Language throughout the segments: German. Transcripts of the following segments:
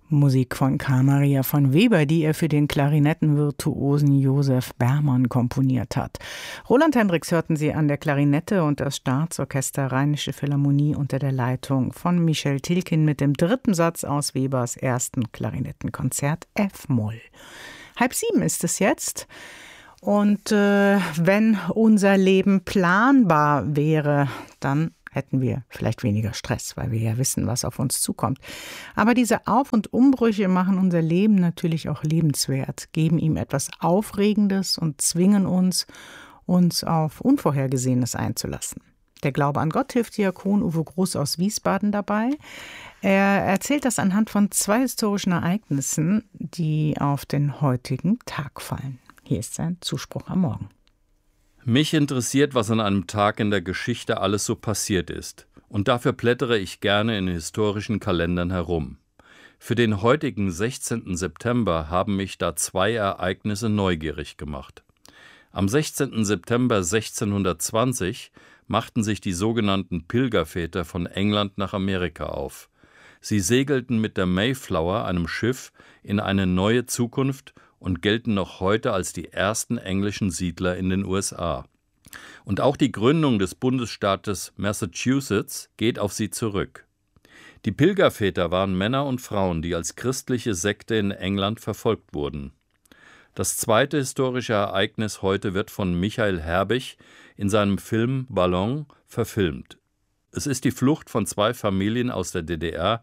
Musik von Carl Maria von Weber, die er für den Klarinettenvirtuosen Josef Bermann komponiert hat. Roland Hendricks hörten Sie an der Klarinette und das Staatsorchester Rheinische Philharmonie unter der Leitung von Michel Tilkin mit dem dritten Satz aus Webers ersten Klarinettenkonzert F-Moll. 6:30 ist es jetzt. Und wenn unser Leben planbar wäre, dann hätten wir vielleicht weniger Stress, weil wir ja wissen, was auf uns zukommt. Aber diese Auf- und Umbrüche machen unser Leben natürlich auch lebenswert, geben ihm etwas Aufregendes und zwingen uns auf Unvorhergesehenes einzulassen. Der Glaube an Gott hilft Diakon Uwe Groß aus Wiesbaden dabei. Er erzählt das anhand von 2 historischen Ereignissen, die auf den heutigen Tag fallen. Hier ist sein Zuspruch am Morgen. Mich interessiert, was an einem Tag in der Geschichte alles so passiert ist. Und dafür blättere ich gerne in historischen Kalendern herum. Für den heutigen 16. September haben mich da 2 Ereignisse neugierig gemacht. Am 16. September 1620 machten sich die sogenannten Pilgerväter von England nach Amerika auf. Sie segelten mit der Mayflower, einem Schiff, in eine neue Zukunft und gelten noch heute als die ersten englischen Siedler in den USA. Und auch die Gründung des Bundesstaates Massachusetts geht auf sie zurück. Die Pilgerväter waren Männer und Frauen, die als christliche Sekte in England verfolgt wurden. Das zweite historische Ereignis heute wird von Michael Herbig in seinem Film Ballon verfilmt. Es ist die Flucht von 2 Familien aus der DDR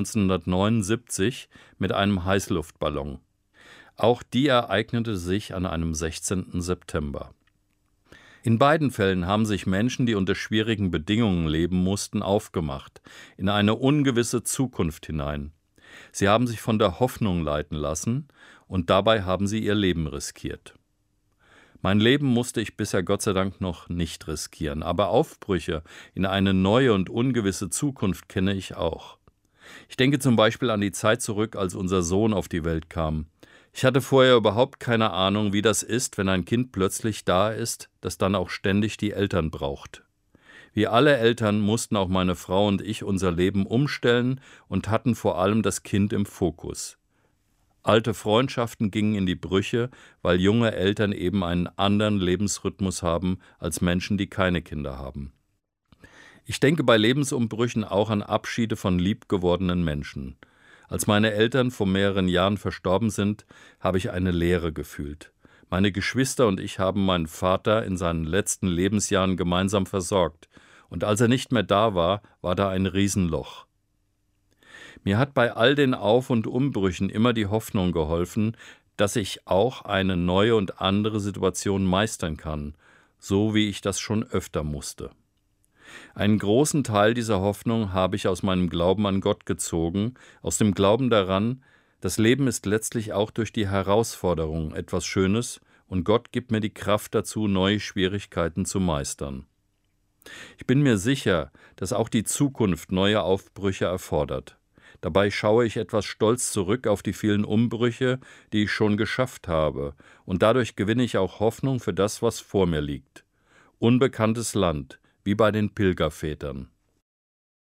1979 mit einem Heißluftballon. Auch die ereignete sich an einem 16. September. In beiden Fällen haben sich Menschen, die unter schwierigen Bedingungen leben mussten, aufgemacht, in eine ungewisse Zukunft hinein. Sie haben sich von der Hoffnung leiten lassen und dabei haben sie ihr Leben riskiert. Mein Leben musste ich bisher Gott sei Dank noch nicht riskieren, aber Aufbrüche in eine neue und ungewisse Zukunft kenne ich auch. Ich denke zum Beispiel an die Zeit zurück, als unser Sohn auf die Welt kam. Ich hatte vorher überhaupt keine Ahnung, wie das ist, wenn ein Kind plötzlich da ist, das dann auch ständig die Eltern braucht. Wie alle Eltern mussten auch meine Frau und ich unser Leben umstellen und hatten vor allem das Kind im Fokus. Alte Freundschaften gingen in die Brüche, weil junge Eltern eben einen anderen Lebensrhythmus haben als Menschen, die keine Kinder haben. Ich denke bei Lebensumbrüchen auch an Abschiede von liebgewordenen Menschen. Als meine Eltern vor mehreren Jahren verstorben sind, habe ich eine Leere gefühlt. Meine Geschwister und ich haben meinen Vater in seinen letzten Lebensjahren gemeinsam versorgt. Und als er nicht mehr da war, war da ein Riesenloch. Mir hat bei all den Auf- und Umbrüchen immer die Hoffnung geholfen, dass ich auch eine neue und andere Situation meistern kann, so wie ich das schon öfter musste. Einen großen Teil dieser Hoffnung habe ich aus meinem Glauben an Gott gezogen, aus dem Glauben daran, das Leben ist letztlich auch durch die Herausforderung etwas Schönes und Gott gibt mir die Kraft dazu, neue Schwierigkeiten zu meistern. Ich bin mir sicher, dass auch die Zukunft neue Aufbrüche erfordert. Dabei schaue ich etwas stolz zurück auf die vielen Umbrüche, die ich schon geschafft habe, und dadurch gewinne ich auch Hoffnung für das, was vor mir liegt. Unbekanntes Land, wie bei den Pilgervätern.